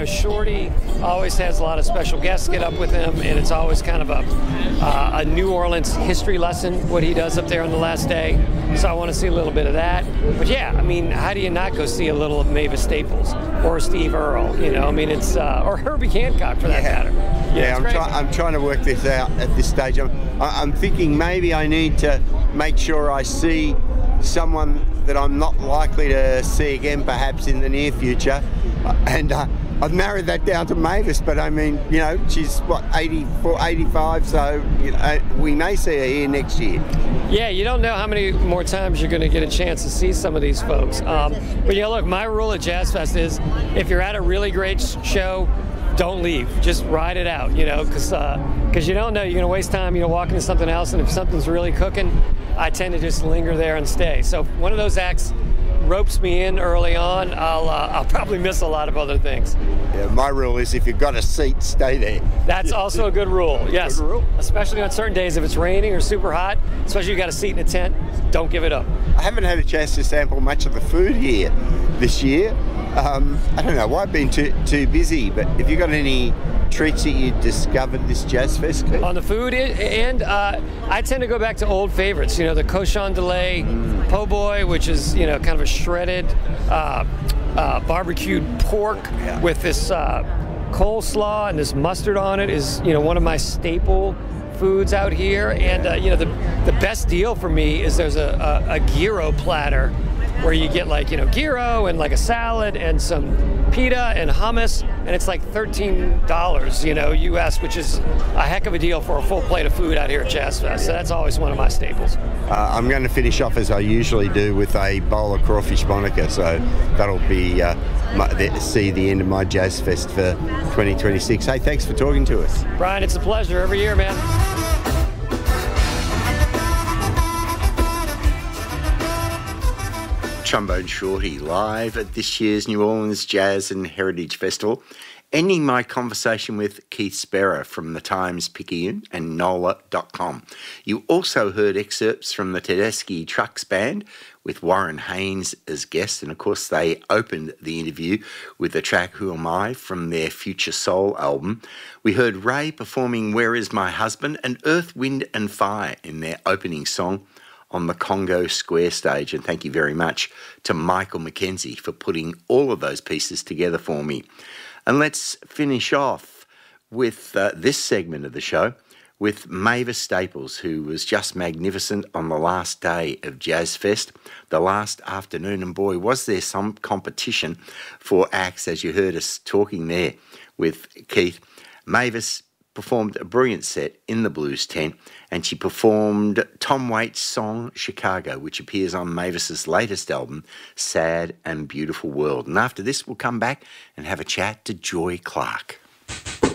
Shorty always has a lot of special guests get up with him, and it's always kind of a New Orleans history lesson, what he does up there on the last day. So I want to see a little bit of that. But yeah, I mean, how do you not go see a little of Mavis Staples or Steve Earle? You know, I mean, it's or Herbie Hancock for that matter. Yeah, I'm trying to work this out at this stage. I'm thinking maybe I need to make sure I see someone that I'm not likely to see again, perhaps in the near future. And I've narrowed that down to Mavis, but I mean, you know, she's what, 84, 85, so you know, we may see her here next year. Yeah, you don't know how many more times you're going to get a chance to see some of these folks. But yeah, look, my rule at Jazz Fest is if you're at a really great show, don't leave. Just ride it out, you know, because you don't know. You're going to waste time, you know, walking to something else, and if something's really cooking, I tend to just linger there and stay. So if one of those acts ropes me in early on, I'll probably miss a lot of other things. Yeah, my rule is if you've got a seat, stay there. That's also a good rule, yes. Good rule. Especially on certain days if it's raining or super hot, especially if you got a seat in a tent, don't give it up. I haven't had a chance to sample much of the food here this year. I don't know why I've been too busy, but have you got any treats that you discovered this Jazz Fest? On the food, and I tend to go back to old favorites. You know, the cochon de lait po' boy, which is, you know, kind of a shredded barbecued pork with this coleslaw and this mustard on it is, you know, one of my staple foods out here. And you know, the best deal for me is there's a gyro platter where you get, like, you know, gyro and like a salad and some pita and hummus, and it's like $13, you know, US, which is a heck of a deal for a full plate of food out here at Jazz Fest. So that's always one of my staples. I'm going to finish off as I usually do with a bowl of crawfish Monica, so that'll be see the end of my Jazz Fest for 2026. Hey, thanks for talking to us. Brian, it's a pleasure every year, man. Trombone Shorty live at this year's New Orleans Jazz and Heritage Festival, ending my conversation with Keith Sparrow from the Times-Picayune and NOLA.com. You also heard excerpts from the Tedeschi Trucks Band with Warren Haynes as guest, and of course they opened the interview with the track Who Am I from their Future Soul album. We heard Ray performing Where Is My Husband and Earth, Wind and Fire in their opening song on the Congo Square stage, and thank you very much to Michael McKenzie for putting all of those pieces together for me. And let's finish off with this segment of the show with Mavis Staples, who was just magnificent on the last day of Jazz Fest, the last afternoon, and boy, was there some competition for acts, as you heard us talking there with Keith. Mavis performed a brilliant set in the Blues Tent, and she performed Tom Waits' song Chicago, which appears on Mavis's latest album, Sad and Beautiful World. And after this, we'll come back and have a chat to Joy Clark.